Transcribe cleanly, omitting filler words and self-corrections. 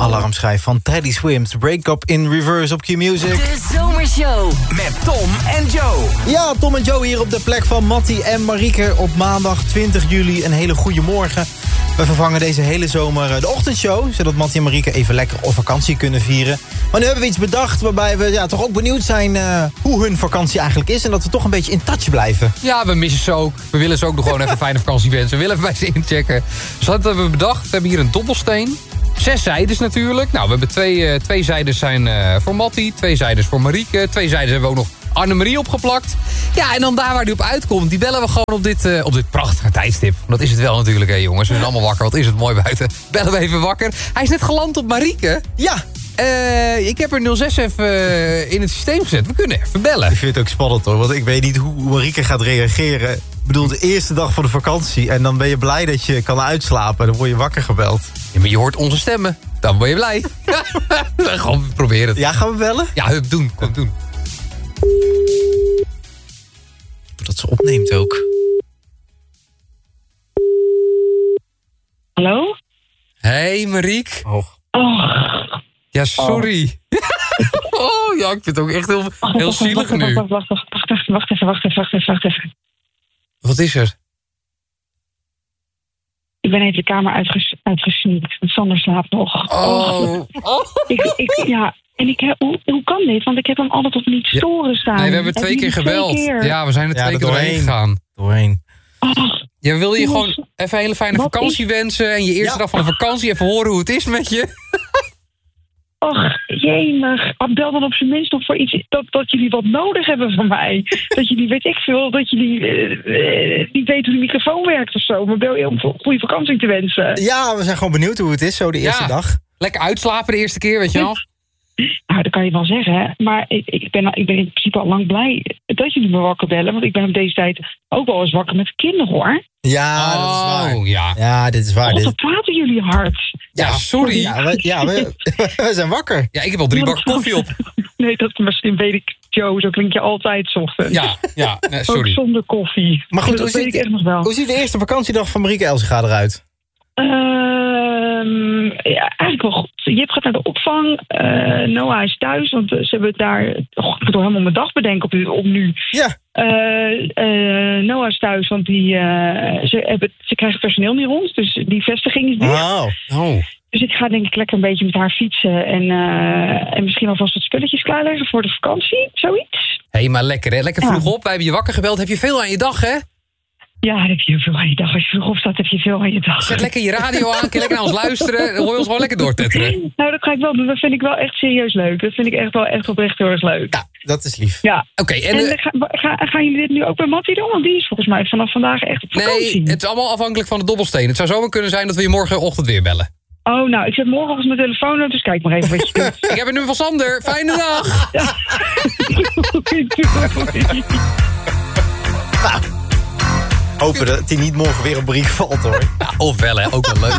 alarmschijf van Teddy Swims. Break Up in Reverse op Q-Music. De Zomershow met Tom en Joe. Ja, Tom en Joe hier op de plek van Mattie en Marieke op maandag 20 juli. Een hele goede morgen. We vervangen deze hele zomer de ochtendshow, zodat Mattie en Marieke even lekker op vakantie kunnen vieren. Maar nu hebben we iets bedacht waarbij we toch ook benieuwd zijn hoe hun vakantie eigenlijk is. En dat we toch een beetje in touch blijven. Ja, we missen ze ook. We willen ze ook nog gewoon even een fijne vakantie wensen. We willen even bij ze inchecken. Dus dat hebben we bedacht. We hebben hier een dobbelsteen. 6 zijdes natuurlijk. Nou, we hebben twee zijdes zijn voor Mattie. 2 zijdes voor Marieke. 2 zijdes hebben we ook nog Annemarie opgeplakt. Ja, en dan daar waar die op uitkomt, die bellen we gewoon op dit prachtige tijdstip. Dat is het wel natuurlijk, hè jongens. We zijn allemaal wakker. Wat is het mooi buiten. Bellen we even wakker. Hij is net geland op Marieke. Ja. Ik heb er 06 even in het systeem gezet. We kunnen even bellen. Ik vind het ook spannend hoor, want ik weet niet hoe Marieke gaat reageren. Ik bedoel, de eerste dag van de vakantie. En dan ben je blij dat je kan uitslapen. En dan word je wakker gebeld. Ja, maar je hoort onze stemmen. Dan ben je blij. Gewoon proberen het. Ja, gaan we bellen? Ja, hup, doen. Kom, doen. Dat ze opneemt ook. Hallo? Hey Mariek. Oh. Ja, sorry. Oh ja, ik vind het ook echt heel zielig nu. Wacht even. Wat is er? Ik ben even de kamer uitgesneakt. Sander slaapt nog. Oh. Hoe kan dit? Want ik heb hem altijd op niet storen staan. Nee, we hebben 2 keer gebeld. Ja, we zijn er 2 keer doorheen gegaan. Ja, wil je gewoon even een hele fijne vakantie wensen... en je eerste dag van de vakantie even horen hoe het is met je? Och, jemig. Bel dan op zijn minst nog voor iets dat jullie wat nodig hebben van mij. Dat jullie, weet ik veel, dat jullie niet weten hoe de microfoon werkt of zo. Maar bel je om een goede vakantie te wensen. Ja, we zijn gewoon benieuwd hoe het is, zo de eerste dag. Lekker uitslapen de eerste keer, weet je wel? Nou, dat kan je wel zeggen, hè. Maar ik ben in principe al lang blij dat jullie me wakker bellen. Want ik ben op deze tijd ook wel eens wakker met kinderen, hoor. Ja, dat is waar. Ja, dit is waar. God, dan praten jullie hard. Ja, sorry. We zijn wakker. Ja, ik heb al 3 bakken koffie op. Nee, misschien weet ik, Joe, zo klink je altijd 's ochtends. Ja, sorry. Ook zonder koffie. Maar goed, dat weet ik echt nog wel. Hoe ziet de eerste vakantiedag van Marieke Elsinga eruit? Eigenlijk wel goed. Jip gaat naar de opvang. Noah is thuis, want ze hebben het daar... ik moet toch helemaal mijn dag bedenken op nu. Ja. Noah is thuis, want ze krijgen personeel niet rond. Dus die vestiging is dicht. Oh. Dus ik ga denk ik lekker een beetje met haar fietsen. En misschien alvast wat spulletjes klaarleggen voor de vakantie. Zoiets. Hé, maar lekker hè. Lekker vroeg op. Wij hebben je wakker gebeld. Heb je veel aan je dag, hè? Ja, dan heb je veel aan je dag. Als je vroeg opstaat, heb je veel aan je dag. Zet lekker je radio aan, kun je lekker naar ons luisteren. Dan hoor je ons gewoon lekker doortetteren. Nou, dat ga ik wel doen. Dat vind ik wel echt serieus leuk. Dat vind ik echt oprecht heel erg leuk. Ja, dat is lief. Ja. Oké, en gaan jullie dit nu ook bij Mattie doen? Want die is volgens mij vanaf vandaag echt op vakantie. Nee, het is allemaal afhankelijk van de dobbelsteen. Het zou zomaar kunnen zijn dat we je morgenochtend weer bellen. Oh, nou, ik zet morgen mijn telefoon op, dus kijk maar even wat je doet. Ik heb het nummer van Sander. Fijne dag! Ja. Hopen dat hij niet morgen weer op brief valt, hoor. Ja, of wel, hè. Ook wel leuk.